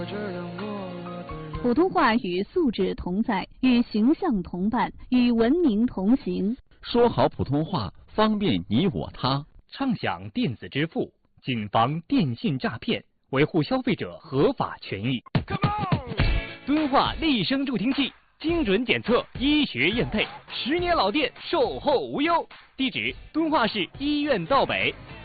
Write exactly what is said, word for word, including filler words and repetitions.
普通话与素质同在，与形象同伴，与文明同行。 说好普通话，方便你我他。 畅享电子支付，谨防电信诈骗，维护消费者合法权益。敦化立声助听器，精准检测，医学验配，十年老店，售后无忧。地址：敦化市医院道北。